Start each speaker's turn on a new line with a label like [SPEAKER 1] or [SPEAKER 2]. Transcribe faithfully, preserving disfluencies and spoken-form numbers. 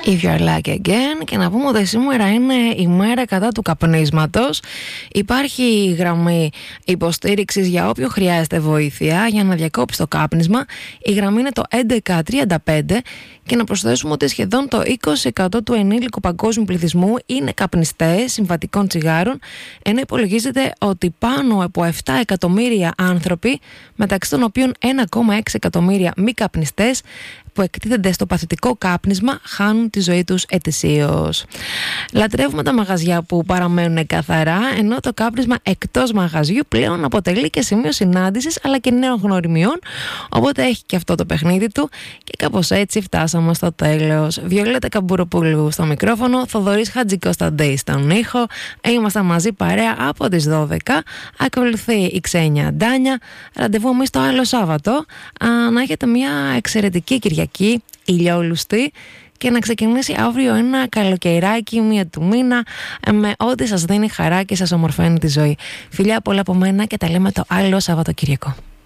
[SPEAKER 1] If you are like again. Και να πούμε ότι σήμερα είναι η μέρα κατά του καπνίσματος. Υπάρχει γραμμή υποστήριξης για όποιον χρειάζεται βοήθεια για να διακόψει το κάπνισμα. Η γραμμή είναι το έντεκα τριάντα πέντε. Και να προσθέσουμε ότι σχεδόν το είκοσι τοις εκατό του ενήλικου παγκόσμιου πληθυσμού είναι καπνιστές συμβατικών τσιγάρων, ενώ υπολογίζεται ότι πάνω από επτά εκατομμύρια άνθρωποι, μεταξύ των οποίων ένα κόμμα έξι εκατομμύρια μη καπνιστές που εκτίθενται στο παθητικό κάπνισμα, χάνουν τη ζωή τους ετησίως. Λατρεύουμε τα μαγαζιά που παραμένουν καθαρά, ενώ το κάπνισμα εκτός μαγαζιού πλέον αποτελεί και σημείο συνάντησης αλλά και νέων γνωριμιών, οπότε έχει και αυτό το παιχνίδι του. Και κάπως έτσι φτάσαμε στο τέλος. Βιολέτα Καμπουροπούλου στο μικρόφωνο, Θοδωρής Χατζικοσταντέη στον ήχο. Ήμασταν μαζί παρέα από τις δώδεκα. Ακολουθεί η Ξένια Ντάνια. Ραντεβού εμείς το άλλο Σάββατο. Α, να έχετε μια εξαιρετική Κυριακή, ηλιόλουστη, και να ξεκινήσει αύριο ένα καλοκαιράκι, μία του μήνα, με ό,τι σας δίνει χαρά και σας ομορφαίνει τη ζωή. Φιλιά πολλά από μένα και τα λέμε το άλλο Σαββατοκύριακο.